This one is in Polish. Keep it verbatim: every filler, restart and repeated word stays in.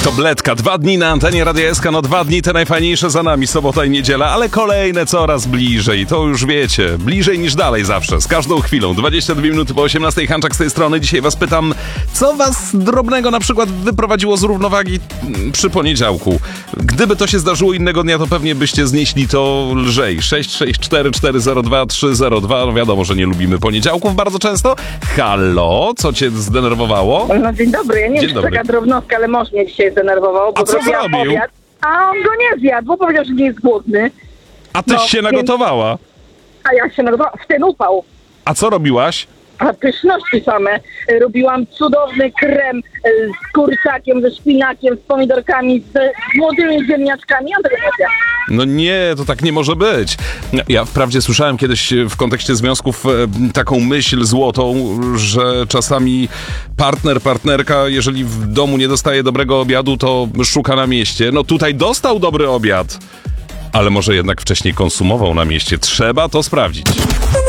Tabletka. Dwa dni na antenie Radia S K. No dwa dni te najfajniejsze za nami, sobota i niedziela, ale kolejne coraz bliżej. To już wiecie, bliżej niż dalej zawsze, z każdą chwilą. dwadzieścia dwie minuty po osiemnastej. Hanczak z tej strony. Dzisiaj was pytam, co was drobnego na przykład wyprowadziło z równowagi przy poniedziałku? Gdyby to się zdarzyło innego dnia, to pewnie byście znieśli to lżej. sześć sześć cztery cztery zero dwa trzy zero dwa. No wiadomo, że nie lubimy poniedziałków bardzo często. Halo, co cię zdenerwowało? No dzień dobry, ja nie Dzień wiem, czy dobry. taka drobnostka, ale mąż mnie dzisiaj zdenerwował, bo A co zrobiłam zrobił? obiad, a on go nie zjadł, bo powiedział, że nie jest głodny, A tyś No, się więc- nagotowała. a ja się nagotowałam w ten upał. A co robiłaś? A pyszności same. Robiłam cudowny krem e, z kurczakiem, ze szpinakiem, z pomidorkami, z, z młodymi ziemniaczkami. On tego nie zjadł. No nie, to tak nie może być. Ja wprawdzie słyszałem kiedyś w kontekście związków e, taką myśl złotą, że czasami partner, partnerka, jeżeli w domu nie dostaje dobrego obiadu, to szuka na mieście. No tutaj dostał dobry obiad, ale może jednak wcześniej konsumował na mieście. Trzeba to sprawdzić.